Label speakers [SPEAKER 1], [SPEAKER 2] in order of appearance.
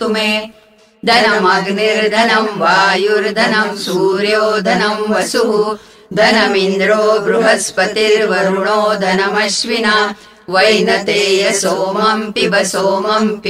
[SPEAKER 1] भवतु मे धनमग्निर्धनं वायुर्धनं सूर्यो धनं वसुः धनमिन्द्रो बृहस्पतिर्वरुणो धनमश्विना वैनतेय सोमं पिब